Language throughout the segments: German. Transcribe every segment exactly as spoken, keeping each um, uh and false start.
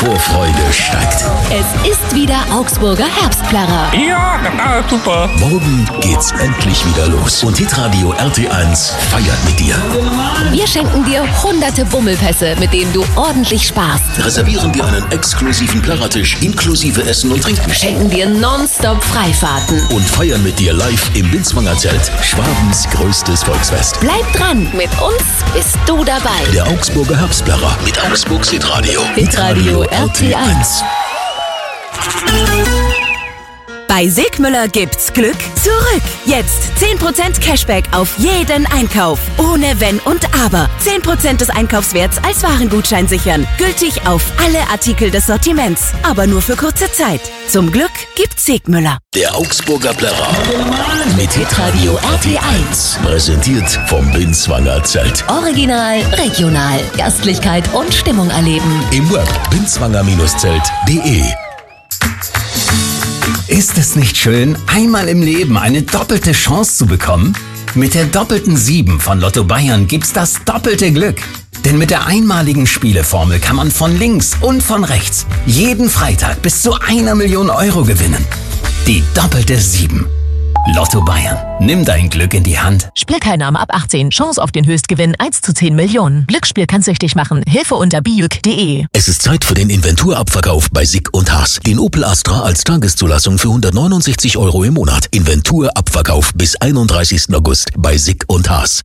Vorfreude steigt. Es ist wieder Augsburger Herbstplärrer. Ja, ah, super. Morgen geht's endlich wieder los. Und Hitradio R T eins feiert mit dir. Wir schenken dir hunderte Bummelpässe, mit denen du ordentlich sparst. Reservieren dir einen exklusiven Plärrertisch inklusive Essen und Trinken. Schenken dir nonstop Freifahrten. Und feiern mit dir live im Binswanger Zelt. Schwabens größtes Volksfest. Bleib dran, mit uns bist du dabei. Der Augsburger Herbstplärrer mit Augsburgs Hitradio. Hitradio R T eins. Bei Sigmüller gibt's Glück zurück. Jetzt zehn Prozent Cashback auf jeden Einkauf. Ohne Wenn und Aber. zehn Prozent des Einkaufswerts als Warengutschein sichern. Gültig auf alle Artikel des Sortiments. Aber nur für kurze Zeit. Zum Glück gibt's Sigmüller. Der Augsburger Plärrer mit Hitradio R T eins. Präsentiert vom Binswanger Zelt. Original, regional, Gastlichkeit und Stimmung erleben. Im Web binswanger Zelt punkt de. Ist es nicht schön, einmal im Leben eine doppelte Chance zu bekommen? Mit der doppelten sieben von Lotto Bayern gibt's das doppelte Glück. Denn mit der einmaligen Spieleformel kann man von links und von rechts jeden Freitag bis zu einer Million Euro gewinnen. Die doppelte sieben. Lotto Bayern. Nimm dein Glück in die Hand. Spielteilnahme ab achtzehn. Chance auf den Höchstgewinn eins zu zehn Millionen. Glücksspiel kann süchtig machen. Hilfe unter bijuk punkt de. Es ist Zeit für den Inventurabverkauf bei Sick und Haas. Den Opel Astra als Tageszulassung für hundertneunundsechzig Euro im Monat. Inventurabverkauf bis einunddreißigsten August bei Sick und Haas.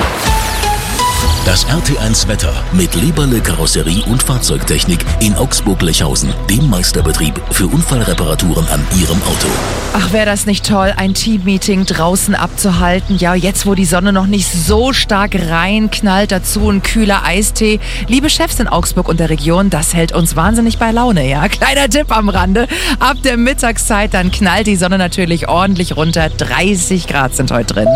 Das R T eins Wetter mit Leberle Karosserie und Fahrzeugtechnik in Augsburg-Lechhausen, dem Meisterbetrieb für Unfallreparaturen an Ihrem Auto. Ach, wäre das nicht toll, ein Teammeeting draußen abzuhalten. Ja, jetzt, wo die Sonne noch nicht so stark reinknallt, dazu ein kühler Eistee. Liebe Chefs in Augsburg und der Region, das hält uns wahnsinnig bei Laune, ja. Kleiner Tipp am Rande. Ab der Mittagszeit, dann knallt die Sonne natürlich ordentlich runter. dreißig Grad sind heute drin.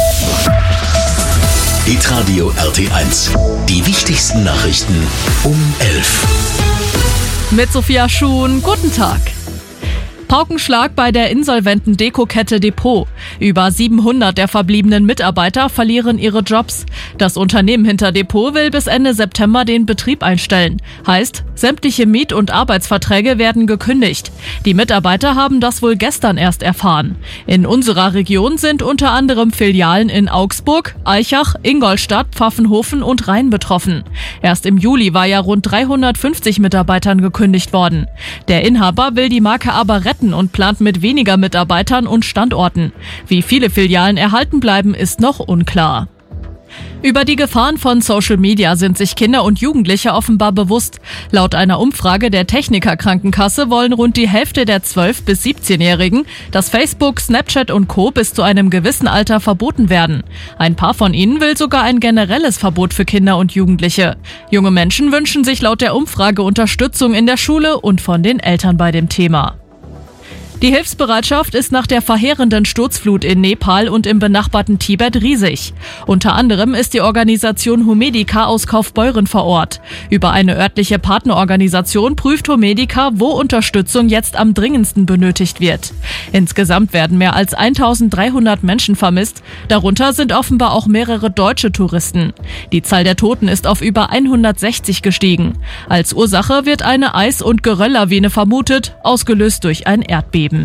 Hitradio R T eins. Die wichtigsten Nachrichten um elf. Mit Sophia Schuhn, guten Tag. Paukenschlag bei der insolventen Dekokette Depot. Über siebenhundert der verbliebenen Mitarbeiter verlieren ihre Jobs. Das Unternehmen hinter Depot will bis Ende September den Betrieb einstellen. Heißt, sämtliche Miet- und Arbeitsverträge werden gekündigt. Die Mitarbeiter haben das wohl gestern erst erfahren. In unserer Region sind unter anderem Filialen in Augsburg, Aichach, Ingolstadt, Pfaffenhofen und Rhein betroffen. Erst im Juli war ja rund dreihundertfünfzig Mitarbeitern gekündigt worden. Der Inhaber will die Marke aber retten und plant mit weniger Mitarbeitern und Standorten. Wie viele Filialen erhalten bleiben, ist noch unklar. Über die Gefahren von Social Media sind sich Kinder und Jugendliche offenbar bewusst. Laut einer Umfrage der Techniker Krankenkasse wollen rund die Hälfte der zwölf- bis siebzehnjährigen, dass Facebook, Snapchat und Co. bis zu einem gewissen Alter verboten werden. Ein paar von ihnen will sogar ein generelles Verbot für Kinder und Jugendliche. Junge Menschen wünschen sich laut der Umfrage Unterstützung in der Schule und von den Eltern bei dem Thema. Die Hilfsbereitschaft ist nach der verheerenden Sturzflut in Nepal und im benachbarten Tibet riesig. Unter anderem ist die Organisation Humedica aus Kaufbeuren vor Ort. Über eine örtliche Partnerorganisation prüft Humedica, wo Unterstützung jetzt am dringendsten benötigt wird. Insgesamt werden mehr als eintausenddreihundert Menschen vermisst. Darunter sind offenbar auch mehrere deutsche Touristen. Die Zahl der Toten ist auf über hundertsechzig gestiegen. Als Ursache wird eine Eis- und Gerölllawine vermutet, ausgelöst durch ein Erdbeben.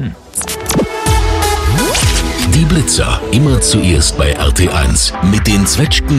Die Blitzer, immer zuerst bei R T eins. Mit den Zwetschgen